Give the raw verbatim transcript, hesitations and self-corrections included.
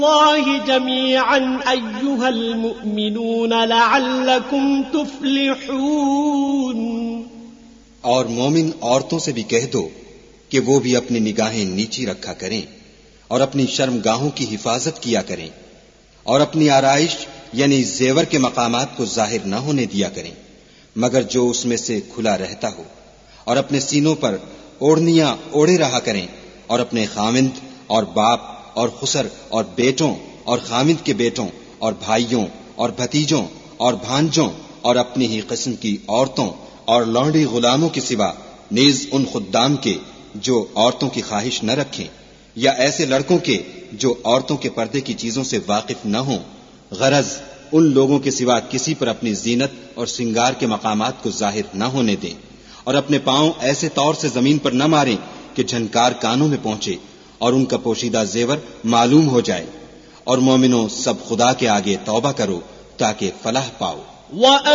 الله جميعا أيها المؤمنون لعلكم تفلحون. اور مومن عورتوں سے بھی کہہ دو کہ وہ بھی اپنی نگاہیں نیچی رکھا کریں اور اپنی شرمگاہوں کی حفاظت کیا کریں اور اپنی آرائش یعنی زیور کے مقامات کو ظاہر نہ ہونے دیا کریں مگر جو اس میں سے کھلا رہتا ہو، اور اپنے سینوں پر اوڑھنیاں اوڑھے رہا کریں اور اپنے خامند اور باپ اور خسر اور بیٹوں اور خامند کے بیٹوں اور بھائیوں اور بھتیجوں اور بھانجوں اور اپنی ہی قسم کی عورتوں اور لونڈی غلاموں کے سوا نیز ان خدام کے جو عورتوں کی خواہش نہ رکھیں، یا ایسے لڑکوں کے جو عورتوں کے پردے کی چیزوں سے واقف نہ ہوں، غرض ان لوگوں کے سوا کسی پر اپنی زینت اور سنگار کے مقامات کو ظاہر نہ ہونے دیں، اور اپنے پاؤں ایسے طور سے زمین پر نہ ماریں کہ جھنکار کانوں میں پہنچے اور ان کا پوشیدہ زیور معلوم ہو جائے. اور مومنوں سب خدا کے آگے توبہ کرو تاکہ فلاح پاؤ.